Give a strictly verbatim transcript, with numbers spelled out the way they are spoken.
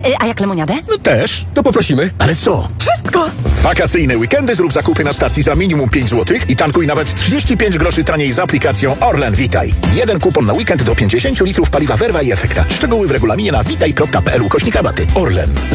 Y, a jak lemoniadę? No też, to poprosimy. Ale co? Wszystko! W wakacyjne weekendy zrób zakupy na stacji za minimum pięć złotych i tankuj nawet trzydzieści pięć groszy taniej z aplikacją Orlen Witaj. Jeden kupon na weekend do pięćdziesiąt litrów paliwa Verva i Efekta. Szczegóły w regulaminie na witaj kropka p l ukośnik rabaty. Orlen.